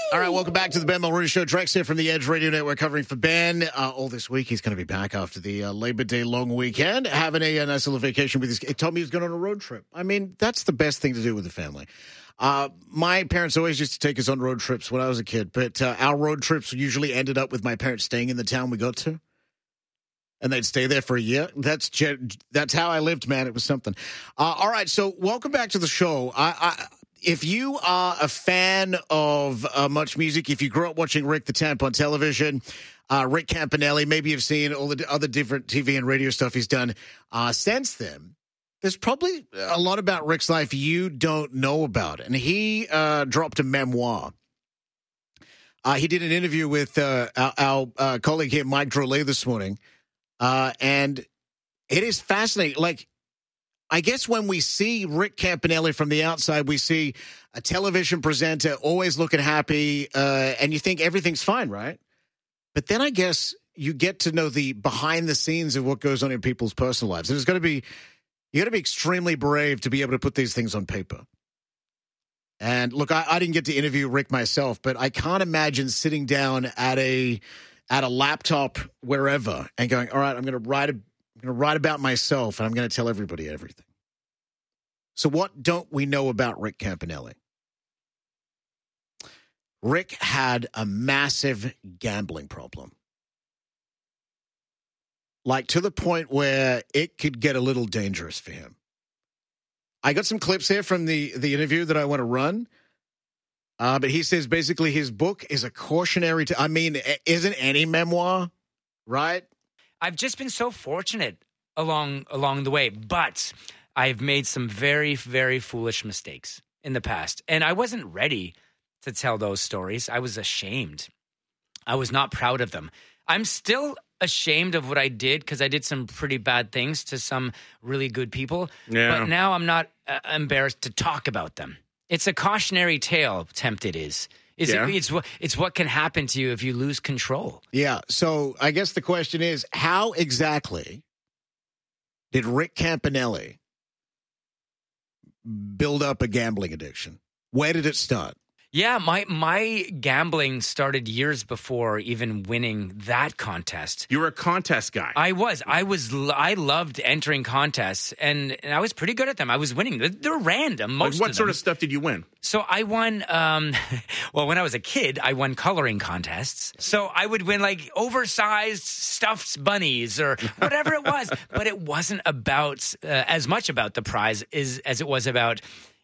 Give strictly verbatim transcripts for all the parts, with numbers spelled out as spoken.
All right, welcome back to the Ben Mulrooney Show. Drex here from the Edge Radio Network covering for Ben. Uh, all this week, he's going to be back after the uh, Labor Day long weekend, having a, a nice little vacation with his He told me he's going on a road trip. I mean, that's the best thing to do with the family. Uh, my parents always used to take us on road trips when I was a kid, but uh, our road trips usually ended up with my parents staying in the town we got to. And they'd stay there for a year. That's that's how I lived, man. It was something. Uh, all right, so welcome back to the show. I, I, if you are a fan of uh, much music, if you grew up watching Rick the Temp on television, uh, Rick Campanelli, maybe you've seen all the other different T V and radio stuff he's done uh, since then, there's probably a lot about Rick's life you don't know about. And he uh, dropped a memoir. Uh, he did an interview with uh, our, our uh, colleague here, Mike Drolet, this morning. Uh, and it is fascinating. Like, I guess when we see Rick Campanelli from the outside, we see a television presenter always looking happy, uh, and you think everything's fine, right? But then I guess you get to know the behind the scenes of what goes on in people's personal lives. And it's going to be, you got to be extremely brave to be able to put these things on paper. And look, I, I didn't get to interview Rick myself, but I can't imagine sitting down at a at a laptop wherever and going, all right, I'm going to write a, I'm going to write about myself and I'm going to tell everybody everything. So what don't we know about Rick Campanelli? Rick had a massive gambling problem. Like to the point where it could get a little dangerous for him. I got some clips here from the, the interview that I want to run. Uh, but he says basically his book is a cautionary to, I mean, isn't any memoir, right? I've just been so fortunate along along the way, but I've made some very, very foolish mistakes in the past. And I wasn't ready to tell those stories. I was ashamed. I was not proud of them. I'm still ashamed of what I did because I did some pretty bad things to some really good people. Yeah. But now I'm not uh, embarrassed to talk about them. It's a cautionary tale, Tempt it is. Is yeah. it, it's, what, it's what can happen to you if you lose control. Yeah, so I guess the question is, how exactly did Rick Campanelli build up a gambling addiction? Where did it start? Yeah, my my gambling started years before even winning that contest. You were a contest guy. I was. I was. I loved entering contests, and, and I was pretty good at them. I was winning. They're, they're random. Most like what of sort them. of stuff did you win? So I won. Um, well, when I was a kid, I won coloring contests. So I would win like oversized stuffed bunnies or whatever it was. But it wasn't about uh, as much about the prize as as it was about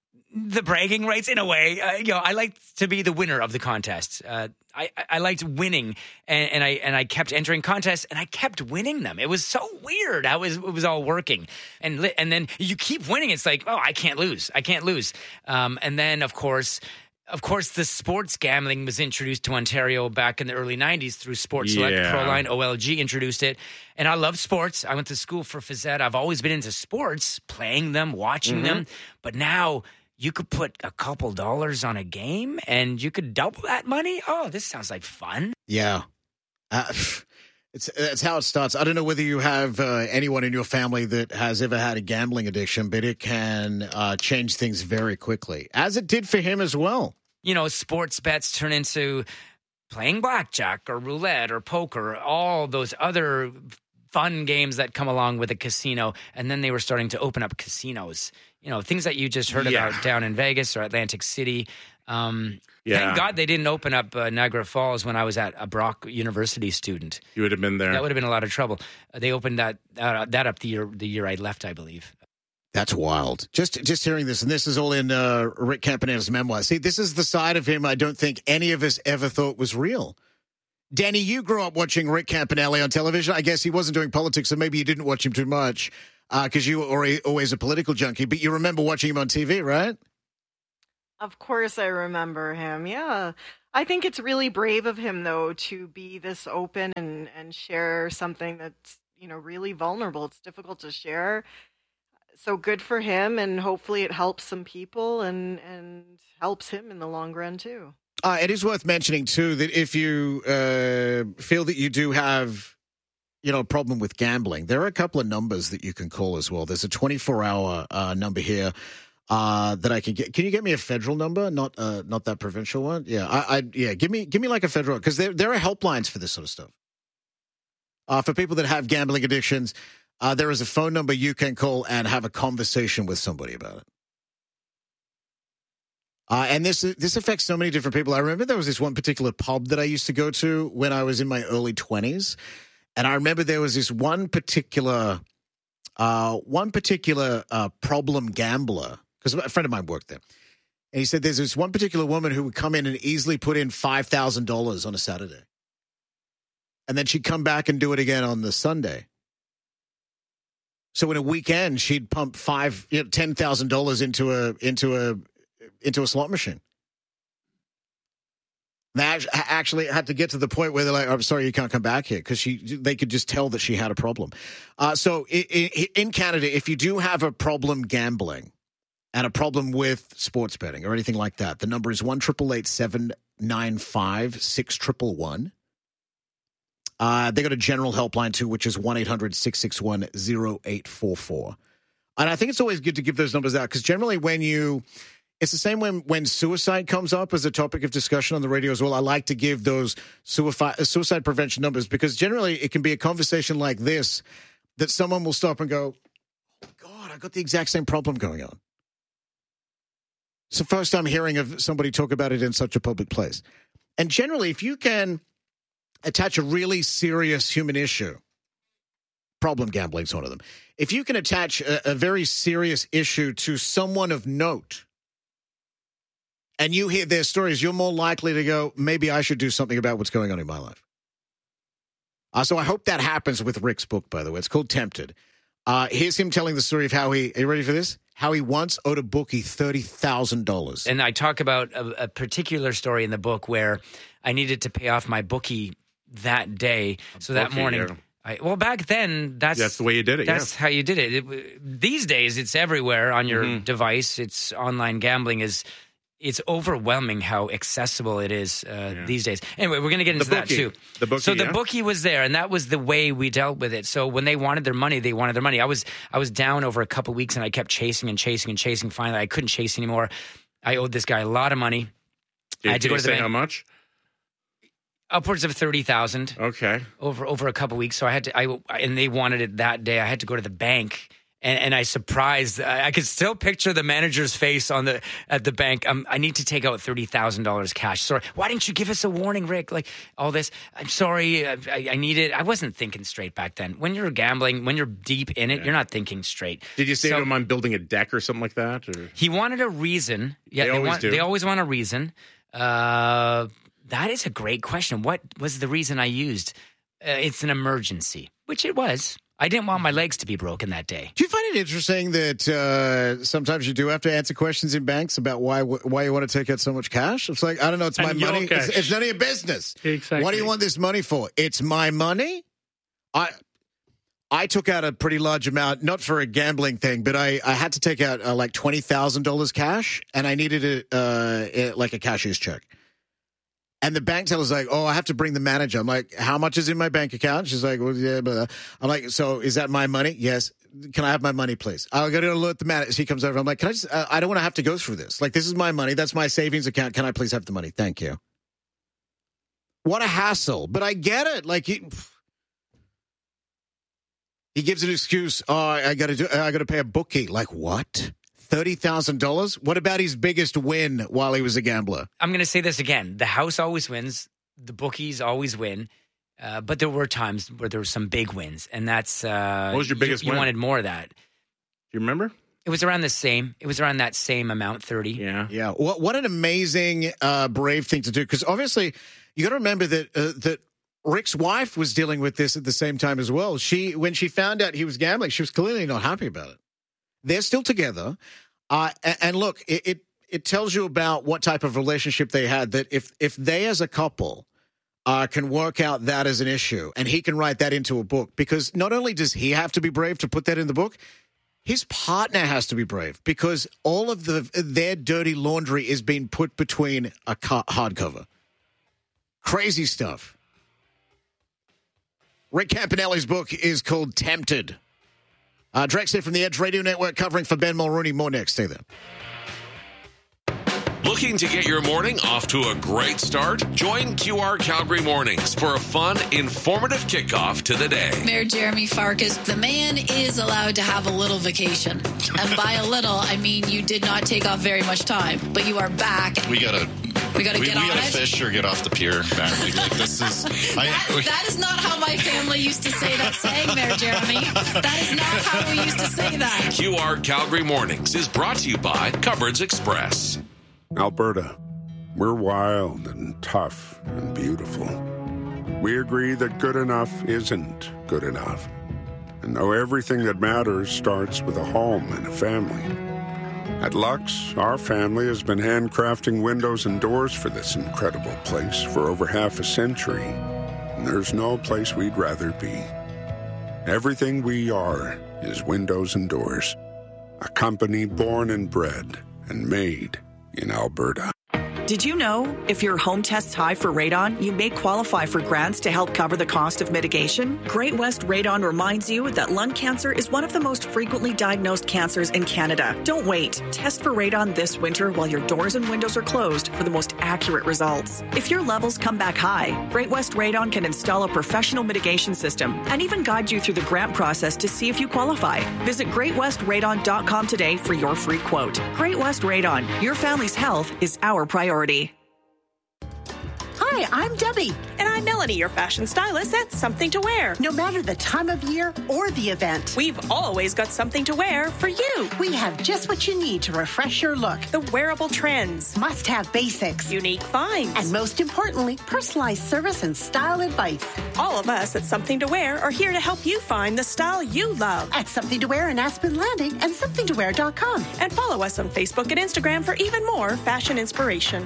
the bragging rights in a way. Uh, you know, I liked to be the winner of the contest. Uh, I, I liked winning, and, and I and I kept entering contests, and I kept winning them. It was so weird how it was, it was all working, and li- and then you keep winning. It's like, oh, I can't lose. I can't lose. Um, and then of course. Of course, the sports gambling was introduced to Ontario back in the early nineties through Sports Select. Yeah. Proline O L G introduced it. And I love sports. I went to school for phys ed. I've always been into sports, playing them, watching mm-hmm. them. But now you could put a couple dollars on a game and you could double that money. Oh, this sounds like fun. Yeah. Uh, it's, it's how it starts. I don't know whether you have uh, anyone in your family that has ever had a gambling addiction, but it can uh, change things very quickly, as it did for him as well. You know, sports bets turn into playing blackjack or roulette or poker, all those other fun games that come along with a casino. And then they were starting to open up casinos, you know, things that you just heard yeah. about down in Vegas or Atlantic City. Um, yeah. Thank God they didn't open up uh, Niagara Falls when I was at a Brock University student. You would have been there. That would have been a lot of trouble. Uh, they opened that uh, that up the year the year I left, I believe. That's wild. Just just hearing this, and this is all in uh, Rick Campanelli's memoir. See, this is the side of him I don't think any of us ever thought was real. Danny, you grew up watching Rick Campanelli on television. I guess he wasn't doing politics, so maybe you didn't watch him too much because uh, you were always a political junkie. But you remember watching him on T V, right? Of course I remember him, yeah. I think it's really brave of him, though, to be this open and, and share something that's, you know, really vulnerable. It's difficult to share. So good for him, and hopefully it helps some people and, and helps him in the long run, too. Uh, it is worth mentioning, too, that if you uh, feel that you do have, you know, a problem with gambling, there are a couple of numbers that you can call as well. There's a twenty-four hour uh, number here. uh, that I can get. Can you get me a federal number, not uh, not that provincial one? Yeah, I, I yeah, give me give me like a federal, because there there are helplines for this sort of stuff. Uh, for people that have gambling addictions, uh, there is a phone number you can call and have a conversation with somebody about it. Uh, and this this affects so many different people. I remember there was this one particular pub that I used to go to when I was in my early twenties, and I remember there was this one particular uh, one particular uh, problem gambler, because a friend of mine worked there. And he said there's this one particular woman who would come in and easily put in five thousand dollars on a Saturday. And then she'd come back and do it again on the Sunday. So in a weekend, she'd pump five, you know, ten thousand dollars into a into a into a slot machine. They actually had to get to the point where they're like, "I'm sorry, you can't come back here," because she they could just tell that she had a problem. Uh, so in, in Canada, if you do have a problem gambling and a problem with sports betting or anything like that, the number is one triple eight seven nine five six triple one. Uh, they got a general helpline too, which is one eight hundred six six one zero eight four four. And I think it's always good to give those numbers out, because generally when you, it's the same when, when suicide comes up as a topic of discussion on the radio as well. I like to give those suicide, suicide prevention numbers, because generally it can be a conversation like this that someone will stop and go, "Oh God, I got the exact same problem going on." It's the first time hearing of somebody talk about it in such a public place. And generally, if you can attach a really serious human issue, problem gambling is one of them. If you can attach a, a very serious issue to someone of note, and you hear their stories, you're more likely to go, maybe I should do something about what's going on in my life. Uh, so I hope that happens with Rick's book, by the way. It's called Tempted. Uh, here's him telling the story of how he, are you ready for this? How he once owed a bookie thirty thousand dollars. And I talk about a, a particular story in the book where I needed to pay off my bookie that day. So that bookie, morning, yeah. I, well, back then, that's That's the way you did it, That's yeah. how you did it. it. These days, it's everywhere on your Mhm. device. It's online gambling is. It's overwhelming how accessible it is uh, Yeah. these days. Anyway, we're going to get into The that bookie. too. The bookie, so the yeah. bookie was there, and that was the way we dealt with it. So when they wanted their money, they wanted their money. I was I was down over a couple weeks, and I kept chasing and chasing and chasing. Finally, I couldn't chase anymore. I owed this guy a lot of money. Did, I had to did go you to the say bank. how much? Upwards of thirty thousand Okay. over over a couple weeks. So I had to, I and they wanted it that day. I had to go to the bank, and, and I surprised. I, I could still picture the manager's face on the at the bank. Um, I need to take out thirty thousand dollars cash. Sorry, why didn't you give us a warning, Rick? Like all this. I'm sorry. I, I, I need it. I wasn't thinking straight back then. When you're gambling, when you're deep in it, Yeah. you're not thinking straight. Did you say So- to him, I'm building a deck or something like that? Or? He wanted a reason. Yeah, They always want, do. They always want a reason. Uh, that is a great question. What was the reason I used? Uh, it's an emergency, which it was. I didn't want my legs to be broken that day. Do you find it interesting that uh, sometimes you do have to answer questions in banks about why why you want to take out so much cash? It's like, I don't know, it's my And your money. cash. It's, it's none of your business. Exactly. What do you want this money for? It's my money? I I took out a pretty large amount, not for a gambling thing, but I, I had to take out uh, like twenty thousand dollars cash, and I needed it uh, it, like a cashier's check. And the bank teller's like, oh, I have to bring the manager. I'm like, how much is in my bank account? She's like, well, yeah, but I'm like, so is that my money? Yes. Can I have my money, please? I'll go to alert the manager. He comes over. I'm like, can I just, uh, I don't want to have to go through this. Like, this is my money. That's my savings account. Can I please have the money? Thank you. What a hassle. But I get it. Like, he, he gives an excuse. Oh, I got to do, I got to pay a bookie. Like, what? thirty thousand dollars? What about his biggest win while he was a gambler? I'm going to say this again. The house always wins. The bookies always win. Uh, but there were times where there were some big wins. And that's... Uh, What was your biggest you, you win? wanted more of that. Do you remember? It was around the same. It was around that same amount, thirty. Yeah. Yeah. What what an amazing, uh, brave thing to do. Because obviously, you got to remember that uh, that Rick's wife was dealing with this at the same time as well. She when she found out he was gambling, she was clearly not happy about it. They're still together. Uh, and, and look, it, it it tells you about what type of relationship they had. That if if they as a couple uh, can work out that as an issue, and he can write that into a book, because not only does he have to be brave to put that in the book, his partner has to be brave, because all of the their dirty laundry is being put between a ca- hardcover. Crazy stuff. Rick Campanelli's book is called Tempted. Uh, Drex here from the Edge Radio Network, covering for Ben Mulrooney. More next. Stay there. Looking to get your morning off to a great start? Join Q R Calgary Mornings for a fun, informative kickoff to the day. Mayor Jeremy Farkas, the man is allowed to have a little vacation. And by a little, I mean you did not take off very much time, but you are back. We gotta... We gotta we, get we on gotta it. fish or get off the pier. Back. Like, this is I, that, we, that is not how my family used to say that saying, Mayor Jeremy. That is not how we used to say that. Q R Calgary Mornings is brought to you by Cupboards Express. Alberta, we're wild and tough and beautiful. We agree that good enough isn't good enough. And know everything that matters starts with a home and a family. At Lux, our family has been handcrafting windows and doors for this incredible place for over half a century. And there's no place we'd rather be. Everything we are is windows and doors. A company born and bred and made in Alberta. Did you know if your home tests high for radon, you may qualify for grants to help cover the cost of mitigation? Great West Radon reminds you that lung cancer is one of the most frequently diagnosed cancers in Canada. Don't wait. Test for radon this winter while your doors and windows are closed for the most accurate results. If your levels come back high, Great West Radon can install a professional mitigation system and even guide you through the grant process to see if you qualify. Visit great west radon dot com today for your free quote. Great West Radon. Your family's health is our priority. Hi, I'm Debbie. And I'm Melanie, your fashion stylist at Something to Wear. No matter the time of year or the event, we've always got something to wear for you. We have just what you need to refresh your look. The wearable trends. Must-have basics. Unique finds. And most importantly, personalized service and style advice. All of us at Something to Wear are here to help you find the style you love. At Something to Wear in Aspen Landing and something to wear dot com. And follow us on Facebook and Instagram for even more fashion inspiration.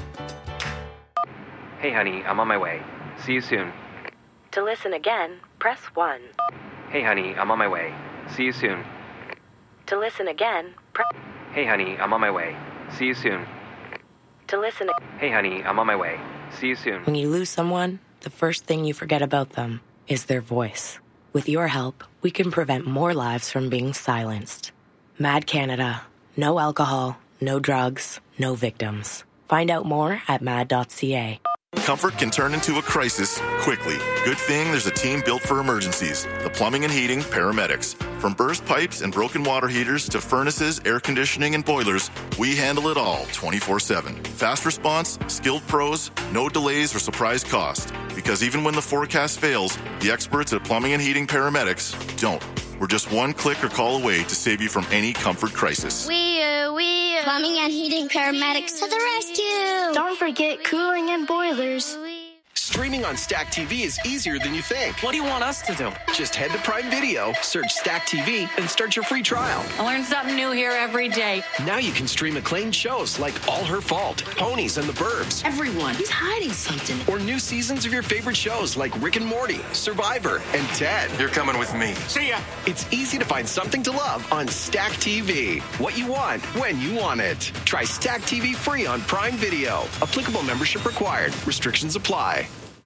Hey, honey, I'm on my way. See you soon. To listen again, press one. Hey, honey, I'm on my way. See you soon. To listen again, press... Hey, honey, I'm on my way. See you soon. To listen... Hey, honey, I'm on my way. See you soon. When you lose someone, the first thing you forget about them is their voice. With your help, we can prevent more lives from being silenced. Mad Canada. No alcohol, no drugs, no victims. Find out more at mad dot c a. Comfort can turn into a crisis quickly. Good thing there's a team built for emergencies. The Plumbing and Heating Paramedics. From burst pipes and broken water heaters to furnaces, air conditioning, and boilers, we handle it all twenty-four seven. Fast response, skilled pros, no delays or surprise cost. Because even when the forecast fails, the experts at Plumbing and Heating Paramedics don't. We're just one click or call away to save you from any comfort crisis. We, uh, we, uh, Plumbing and Heating Paramedics to the rescue. Don't forget cooling and boilers. Streaming on Stack T V is easier than you think. What do you want us to do? Just head to Prime Video, search Stack T V, and start your free trial. I learn something new here every day. Now you can stream acclaimed shows like All Her Fault, Ponies, and The Burbs. Everyone is hiding something. Or new seasons of your favorite shows like Rick and Morty, Survivor, and Ted. You're coming with me. See ya. It's easy to find something to love on Stack T V. What you want, when you want it. Try Stack T V free on Prime Video. Applicable membership required. Restrictions apply.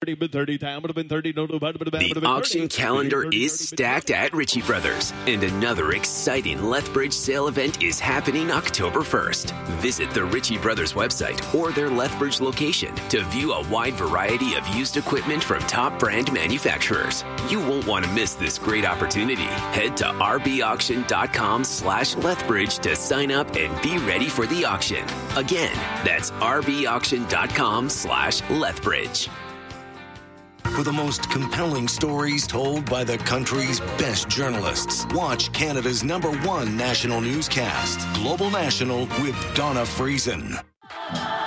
The auction calendar is stacked at Ritchie Brothers, and another exciting Lethbridge sale event is happening October first. Visit the Ritchie Brothers website or their Lethbridge location to view a wide variety of used equipment from top brand manufacturers. You won't want to miss this great opportunity. Head to rbauction.com slash Lethbridge to sign up and be ready for the auction. Again, that's rbauction.com slash Lethbridge. For the most compelling stories told by the country's best journalists, watch Canada's number one national newscast, Global National with Donna Friesen.